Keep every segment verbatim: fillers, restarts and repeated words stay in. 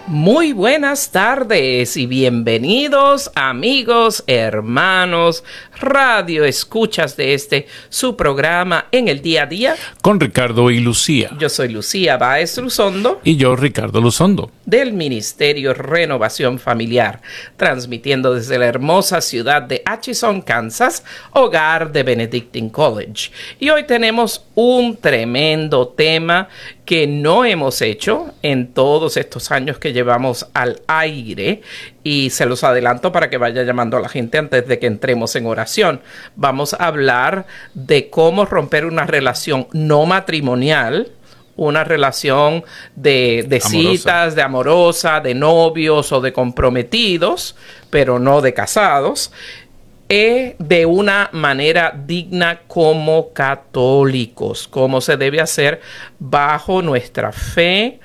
Muy buenas tardes y bienvenidos amigos, hermanos, radio escuchas de este su programa En el Día a Día con Ricardo y Lucía. Yo soy Lucía Báez Luzondo y yo Ricardo Luzondo del Ministerio Renovación Familiar, transmitiendo desde la hermosa ciudad de Atchison, Kansas, hogar de Benedictine College. Y hoy tenemos un tremendo tema que no hemos hecho en todos estos años que llevamos al aire, y se los adelanto para que vaya llamando a la gente antes de que entremos en oración. Vamos a hablar de cómo romper una relación no matrimonial, una relación de, de citas, de amorosa, de novios o de comprometidos, pero no de casados, eh, de una manera digna como católicos, cómo se debe hacer bajo nuestra fe,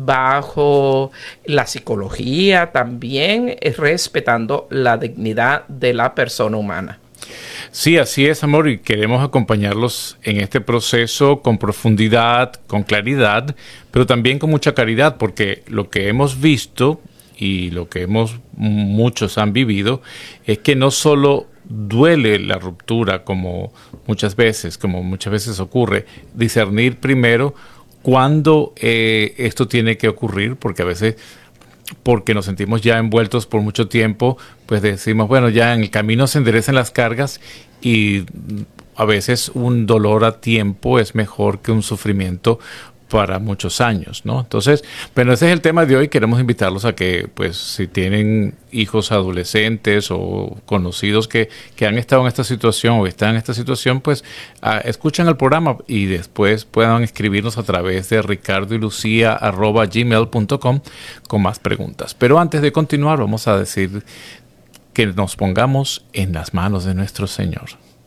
bajo la psicología también, respetando la dignidad de la persona humana. Sí, así es, amor, y queremos acompañarlos en este proceso con profundidad, con claridad, pero también con mucha caridad, porque lo que hemos visto y lo que hemos muchos han vivido es que no solo duele la ruptura, como muchas veces, como muchas veces ocurre, discernir primero cuándo eh, esto tiene que ocurrir, porque a veces, porque nos sentimos ya envueltos por mucho tiempo, pues decimos, bueno, ya en el camino se enderecen las cargas, y a veces un dolor a tiempo es mejor que un sufrimiento para muchos años, ¿no? Entonces, bueno, ese es el tema de hoy. Queremos invitarlos a que, pues, si tienen hijos adolescentes o conocidos que, que han estado en esta situación o están en esta situación, pues, uh, escuchen el programa y después puedan escribirnos a través de ricardo y lucía arroba gmail punto com con más preguntas. Pero antes de continuar, vamos a decir que nos pongamos en las manos de nuestro Señor.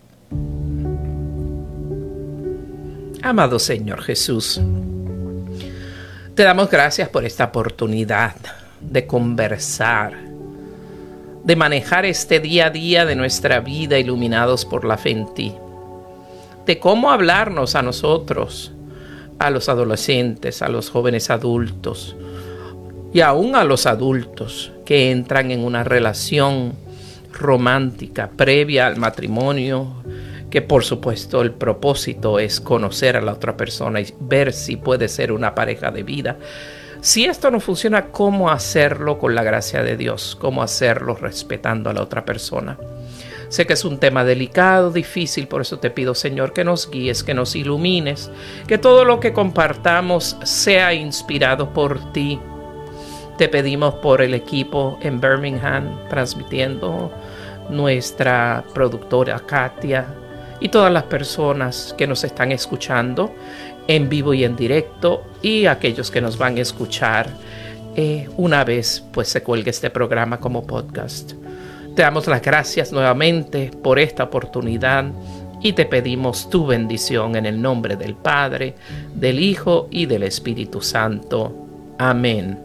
Amado Señor Jesús, te damos gracias por esta oportunidad de conversar, de manejar este día a día de nuestra vida iluminados por la fe en ti, de cómo hablarnos a nosotros, a los adolescentes, a los jóvenes adultos y aún a los adultos que entran en una relación romántica previa al matrimonio, que por supuesto el propósito es conocer a la otra persona y ver si puede ser una pareja de vida. Si esto no funciona, ¿cómo hacerlo con la gracia de Dios? ¿Cómo hacerlo respetando a la otra persona? Sé que es un tema delicado, difícil, por eso te pido, Señor, que nos guíes, que nos ilumines, que todo lo que compartamos sea inspirado por ti. Te pedimos por el equipo en Birmingham, transmitiendo, nuestra productora Katia, y todas las personas que nos están escuchando en vivo y en directo, y aquellos que nos van a escuchar eh, una vez pues se cuelgue este programa como podcast. Te damos las gracias nuevamente por esta oportunidad y te pedimos tu bendición en el nombre del Padre, del Hijo y del Espíritu Santo. Amén.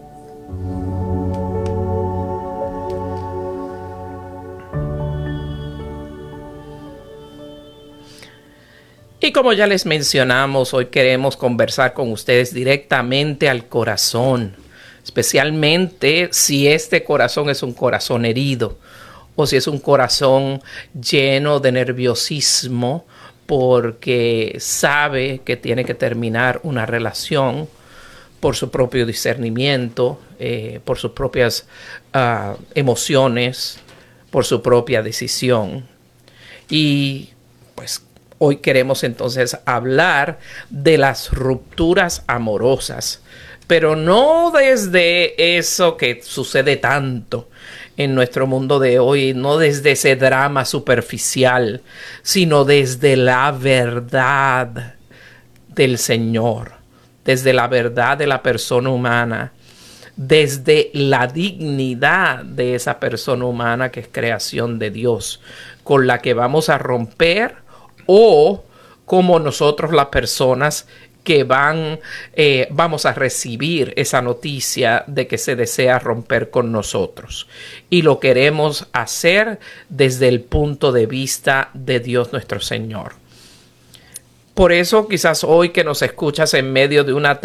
Y como ya les mencionamos, hoy queremos conversar con ustedes directamente al corazón, especialmente si este corazón es un corazón herido o si es un corazón lleno de nerviosismo porque sabe que tiene que terminar una relación por su propio discernimiento, eh, por sus propias uh, emociones, por su propia decisión. Y pues hoy queremos entonces hablar de las rupturas amorosas, pero no desde eso que sucede tanto en nuestro mundo de hoy, no desde ese drama superficial, sino desde la verdad del Señor, desde la verdad de la persona humana, desde la dignidad de esa persona humana que es creación de Dios, con la que vamos a romper, o como nosotros las personas que van, eh, vamos a recibir esa noticia de que se desea romper con nosotros. Y lo queremos hacer desde el punto de vista de Dios nuestro Señor. Por eso quizás hoy que nos escuchas en medio de una